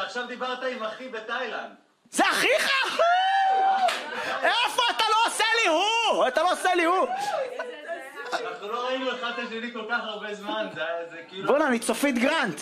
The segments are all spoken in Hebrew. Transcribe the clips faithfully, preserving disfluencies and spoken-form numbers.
עכשיו דיברת עם אחי בתאילנד. זה אחיך? איפה אתה לא עושה לי הוא? אתה לא עושה לי הוא. אנחנו לא ראינו אחד את השני כל כך הרבה זמן, זה כאילו... בוא'נה, אני צופית גרנט.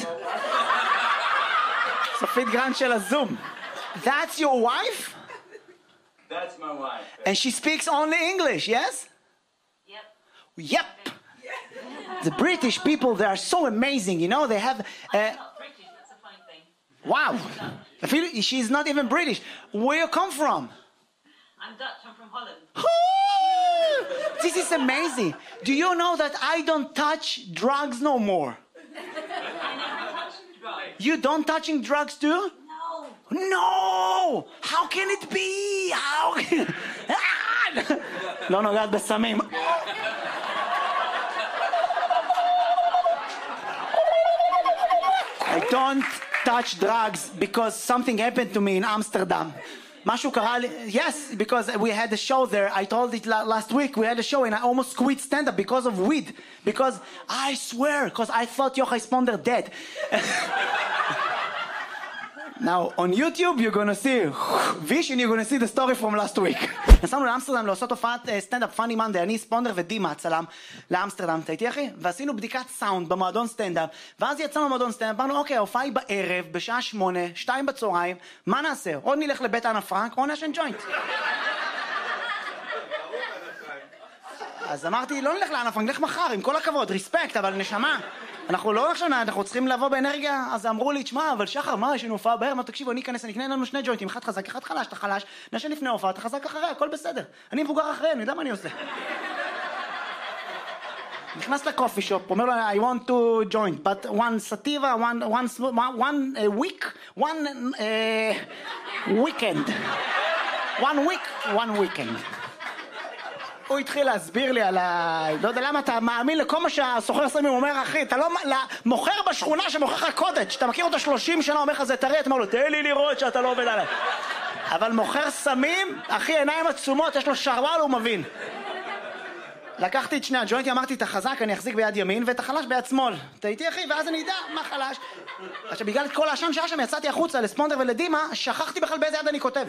צופית גרנט של הזום. That's your wife? That's my wife. And she speaks only English, yes? Yep. Yep. The British people, they are so amazing, you know, they have... Uh, I'm not British, that's a fine thing. wow. I feel she's not even British. Where you come from? I'm Dutch, I'm from Holland. This is amazing. Do you know that I don't touch drugs no more? I never touched drugs. You don't touching drugs too? No. No! How can it be? How can... לא נוגעת בסמים. I don't touch drugs because something happened to me in Amsterdam. משהו קרה לי, yes, because we had a show there, I told it last week, we had a show and I almost quit stand-up because of weed, because I swear, because I thought Yochai Sponder dead. Now, on YouTube, you're gonna see vision, you're gonna see the story from last week. נסענו לאמסטרדם לעשות הופעת סטנדאפ פאני מנדי, אני ספונדר ודימה הצלם לאמסטרדם, אתה איתי אחי? ועשינו בדיקת סאונד במועדון סטנדאפ, ואז יצאנו במועדון סטנדאפ, אמרנו אוקיי, ההופעה היא בערב, בשעה שמונה, שתיים בצהריים, מה נעשה? או נלך לבית אנה פרנק, או נשן ג'וינט. אז אמרתי, לא נלך לאנה פרנק, נלך מחר, עם כל הכבוד, ריספקט, אבל נשמה. אנחנו לא נחשונה, אנחנו צריכים לבוא באנרגיה, אז אמרו לי, תשמע, אבל שחר, מה, יש לנו הופעה בערב, מה, תקשיבו, אני אכנס, אני אקנה לנו שני ג'וינטים, אחד חזק, אחד חלש, אתה חלש, נשן לפני הופעה, אתה חזק אחרי, הכל בסדר. אני מבוגר אחרי, אני יודע מה אני עושה. נכנס לקופי שופ, אומר לו, I want to join, but one sativa, one, one, one uh, week, one uh, weekend. One week, one weekend. הוא התחיל להסביר לי על ה... לא יודע למה אתה מאמין לכל מה שהסוחר סמים אומר, אחי, אתה לא... מוכר בשכונה שמוכר לך קודג', אתה מכיר אותו שלושים שנה, אומר לך זה תראה, אתה אומר לו, תן לי לראות שאתה לא עובד עליי. אבל מוכר סמים, אחי, עיניים עצומות, יש לו שרוואל, הוא מבין. לקחתי את שני הג'וינטים, אמרתי, את החזק אני אחזיק ביד ימין, ואת החלש ביד שמאל. אתה איתי, אחי, ואז אני אדע מה חלש. עכשיו, בגלל כל העשן שהיה שם, יצאתי החוצה לספונדר ולדימה, שכחתי בכלל באיזה יד אני כותב.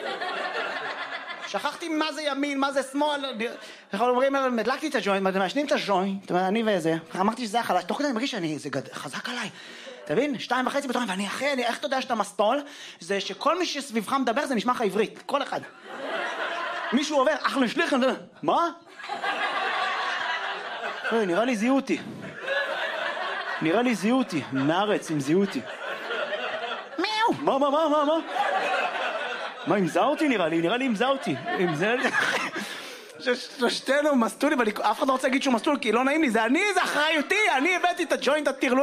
שכחתי מה זה ימין, מה זה שמאל. אנחנו אומרים, הדלקתי את הג'וינט, מעשנים את הג'וינט, אני וזה, אמרתי שזה החלש, תוך כדי אני מרגיש שאני, זה חזק עליי. תבין? שתיים וחצי בתורן, ואני אחרי, אני, איך אתה יודע שאתה מסטול? זה שכל מי שסביבך מדבר זה נשמע לך עברית, כל אחד. מישהו עובר, אך נשליך, אני יודע, מה? אוי, נראה לי זיהו אותי. נראה לי זיהו אותי, מארץ עם זיהו אותי. מיהו? מה, מה, מה, מה, מה? מה, אם זהו אותי נראה לי? נראה לי אם זהו אותי. אם זה... ששתינו מסטולים, ואף אחד לא רוצה להגיד שהוא מסטול, כי לא נעים לי, זה אני, זה אחריותי, אני הבאתי את הג'וינט הטרלול.